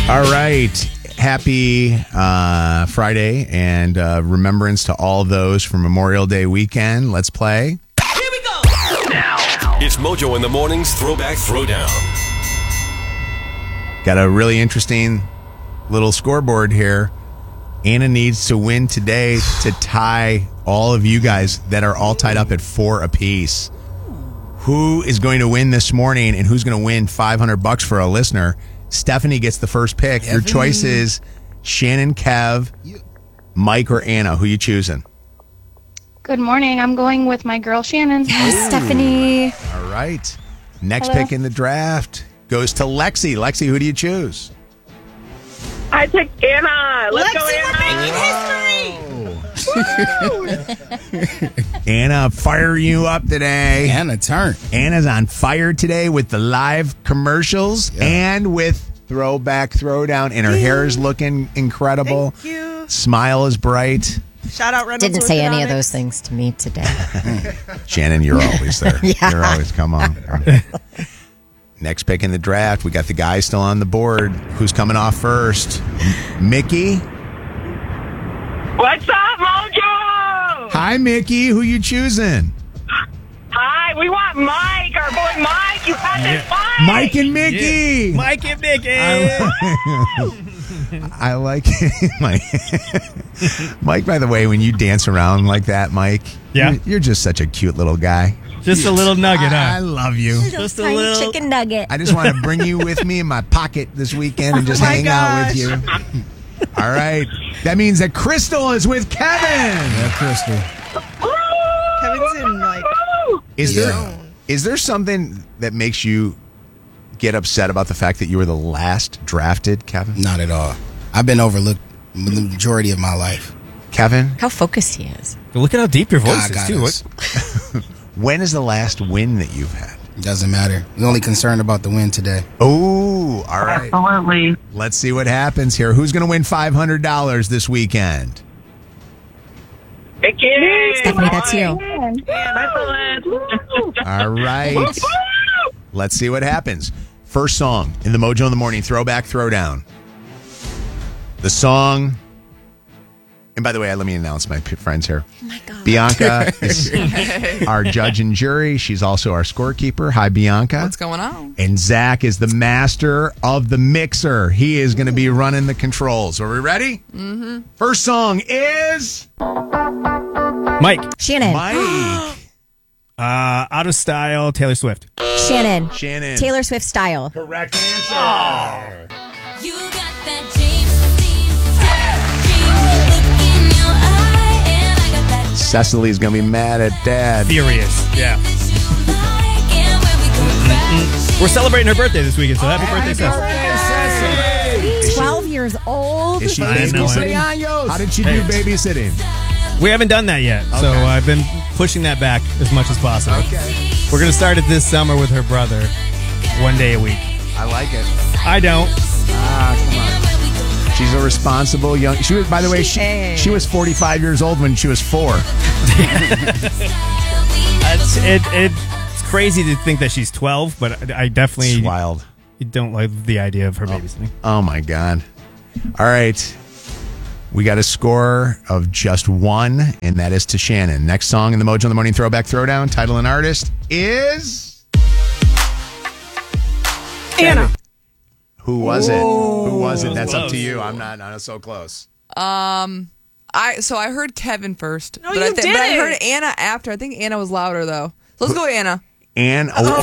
All right. Happy Friday and remembrance to all those for Memorial Day weekend. Let's play. Here we go. Now. It's Mojo in the Morning's Throwback Throwdown. Got a really interesting little scoreboard here. Anna needs to win today to tie all of you guys that are all tied up at 4 apiece. Who is going to win this morning and who's going to win $500 for a listener? Stephanie gets the first pick. Your choice is Shannon, Kev, Mike, or Anna. Who you choosing? Good morning. I'm going with my girl, Shannon. Yes, Stephanie. All right. Next Hello. pick in the draft goes to Lexi. Lexi, who do you choose? I picked Anna. Let's go, Anna. Anna, fire you up today. Anna turn. Anna's on fire today with the live commercials and with Throwback Throwdown, and her hair is looking incredible. Thank you. Smile is bright. Shout out Reynolds Didn't say any of Orthodontics. those things to me today. Shannon, you're always there. Yeah. You're always, come on. Next pick in the draft, we got the guy still on the board. Who's coming off first? Mickey. What's up, Mojo? Hi, Mickey. Who you choosing? Hi, we want Mike, our boy Mike. You got this, Mike. Mike and Mickey. Mike and Mickey. I like Mike. Mike, by the way, when you dance around like that, Mike, you're just such a cute little guy. Just a little nugget, I huh? love you. Just a Tiny little chicken nugget. I just want to bring you with me in my pocket this weekend and just Oh my hang out with gosh. you. All right. That means that Crystal is with Kevin. Yeah, Crystal. Kevin's in like Is there something that makes you get upset about the fact that you were the last drafted, Kevin? Not at all. I've been overlooked the majority of my life. Kevin, How focused he is. Look at how deep your voice God is, got too. us. when is the last win that you've had? Doesn't matter. We're only concerned about the win today. Oh, all right. Absolutely. Let's see what happens here. Who's going to win $500 this weekend? Mickey. Stephanie, that's you. All right. Let's see what happens. First song in the Mojo in the Morning Throwback Throwdown. The song, and by the way, let me announce my friends here. Oh my God. Bianca is our judge and jury. She's also our scorekeeper. Hi, Bianca. What's going on? And Zach is the master of the mixer. He is going to be running the controls. Are we ready? Mm-hmm. First song is Mike. Shannon. Mike. Out of Style, Taylor Swift. Shannon. Shannon. Taylor Swift style. Correct answer. You got that James Dean look in your eye, and I got that Cecily's going to be mad at Dad. Furious. Yeah. that you like, and when we go crash, We're celebrating her birthday this weekend, so happy birthday, Cecily. 12 years old. Is she I know it. babysitting? How did she do babysitting? We haven't done that yet, so I've been pushing that back as much as possible. Okay. We're going to start it this summer with her brother, 1 day a week. I like it. I don't. Come on. She's a responsible young. She was, by the way, she was 45 years old when she was 4. It's crazy to think that she's 12, but I definitely It's wild. don't like the idea of her babysitting. Oh my God. All right. We got a score of just 1, and that is to Shannon. Next song in the Mojo in the Morning Throwback Throwdown, title and artist is Anna. Who was it? Who was it? That's up Close. to you. I'm not so close. I heard Kevin first. No, but you but I didn't. heard Anna after. I think Anna was louder though. So let's go with Anna. And Oh,